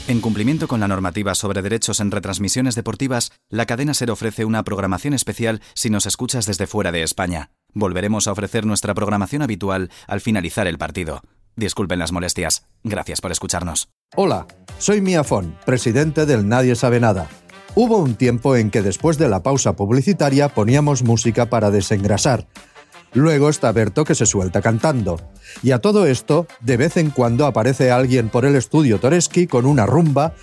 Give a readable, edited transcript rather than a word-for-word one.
En cumplimiento con la normativa sobre derechos en retransmisiones deportivas, la cadena SER ofrece una programación especial si nos escuchas desde fuera de España. Volveremos a ofrecer nuestra programación habitual al finalizar el partido. Disculpen las molestias. Gracias por escucharnos. Hola, soy Mia Font, presidente del Nadie Sabe Nada. Hubo un tiempo en que después de la pausa publicitaria poníamos música para desengrasar. Luego está Berto que se suelta cantando. Y a todo esto, de vez en cuando aparece alguien por el estudio Toreschi con una rumba